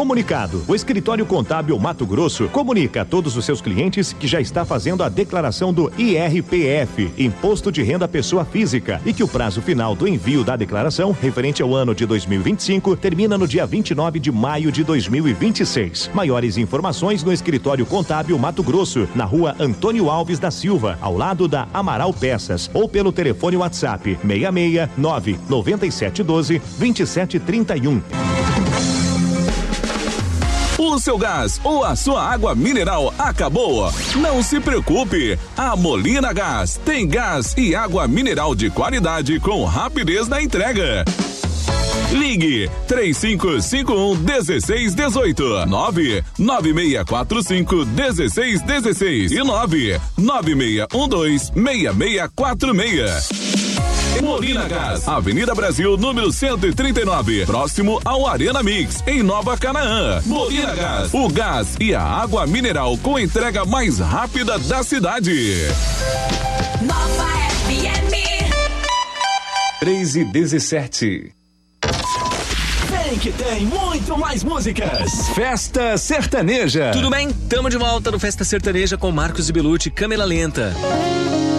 Comunicado: o Escritório Contábil Mato Grosso comunica a todos os seus clientes que já está fazendo a declaração do IRPF, Imposto de Renda Pessoa Física, e que o prazo final do envio da declaração, referente ao ano de 2025, termina no dia 29 de maio de 2026. Maiores informações no Escritório Contábil Mato Grosso, na rua Antônio Alves da Silva, ao lado da Amaral Peças, ou pelo telefone WhatsApp 669 9712 2731. O seu gás ou a sua água mineral acabou? Não se preocupe, a Molina Gás tem gás e água mineral de qualidade com rapidez na entrega. Ligue 3551-1618, 99645-1616 e 99612-6646. Molina Gás, Avenida Brasil, número 139, próximo ao Arena Mix, em Nova Canaã. Molina Gás, o gás e a água mineral com entrega mais rápida da cidade. Nova FM 3:17. Vem que tem muito mais músicas. Festa Sertaneja. Tudo bem? Tamo de volta no Festa Sertaneja com Marcos e Belucci, Câmera Lenta.